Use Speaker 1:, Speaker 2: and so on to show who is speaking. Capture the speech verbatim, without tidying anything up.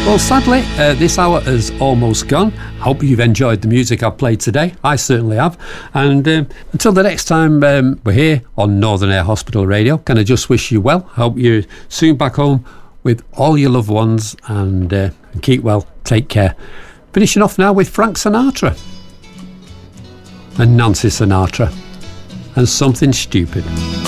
Speaker 1: Well, sadly, uh, this hour is almost gone. I hope you've enjoyed the music I've played today. I certainly have. And um, until the next time um, we're here on Northern Air Hospital Radio, can I just wish you well? Hope you're soon back home with all your loved ones, and, uh, and keep well. Take care. Finishing off now with Frank Sinatra and Nancy Sinatra and Something Stupid.